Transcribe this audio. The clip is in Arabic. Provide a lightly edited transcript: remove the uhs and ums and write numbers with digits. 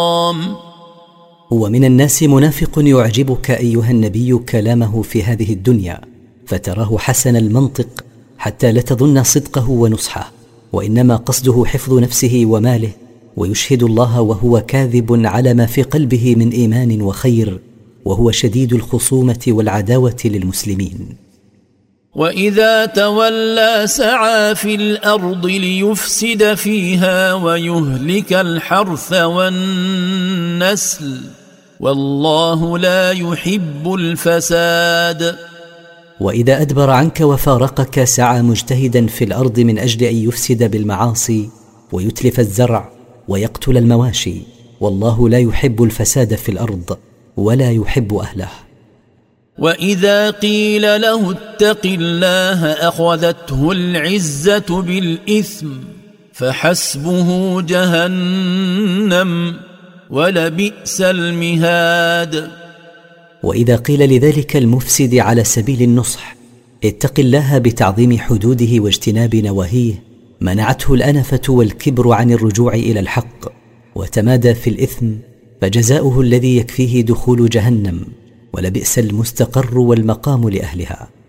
ومن الناس منافق يعجبك أيها النبي كلامه في هذه الدنيا، فتراه حسن المنطق حتى لا تظن صدقه ونصحه، وإنما قصده حفظ نفسه وماله، ويشهد الله وهو كاذب على ما في قلبه من إيمان وخير، وهو شديد الخصومة والعداوة للمسلمين. وإذا تولى سعى في الأرض ليفسد فيها ويهلك الحرث والنسل والله لا يحب الفساد. وإذا أدبر عنك وفارقك سعى مجتهدا في الأرض من أجل أن يفسد بالمعاصي ويتلف الزرع ويقتل المواشي، والله لا يحب الفساد في الأرض ولا يحب أهله. وإذا قيل له اتق الله أخذته العزة بالإثم فحسبه جهنم ولبئس المهاد. وإذا قيل لذلك المفسد على سبيل النصح اتق الله بتعظيم حدوده واجتناب نواهيه، منعته الأنفة والكبر عن الرجوع إلى الحق وتمادى في الإثم، فجزاؤه الذي يكفيه دخول جهنم، ولبئس المستقر والمقام لأهلها.